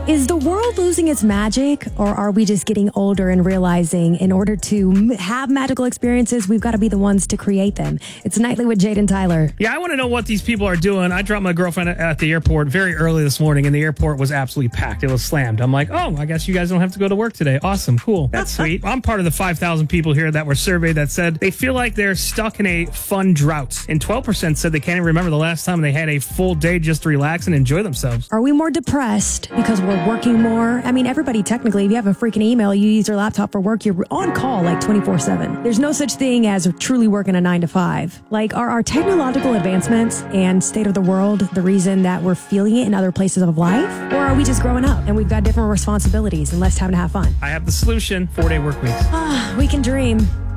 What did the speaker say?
Is the world losing its magic, or are we just getting older and realizing in order to have magical experiences, we've got to be the ones to create them? It's Nightly with Jade and Tyler. Yeah, I want to know what these people are doing. I dropped my girlfriend at the airport very early this morning, and the airport was absolutely packed. It was slammed. I'm like, oh, I guess you guys don't have to go to work today. Awesome, cool. That's sweet. I'm part of the 5,000 people here that were surveyed that said they feel like they're stuck in a fun drought. And 12% said they can't even remember the last time they had a full day just to relax and enjoy themselves. Are we more depressed because we're working more? I mean, everybody technically, if you have a freaking email, you use your laptop for work, you're on call like 24/7. There's no such thing as truly working a 9 to 5. Like, are our technological advancements and state of the world the reason that we're feeling it in other places of life? Or are we just growing up and we've got different responsibilities and less time to have fun? I have the solution: 4-day work weeks. We can dream.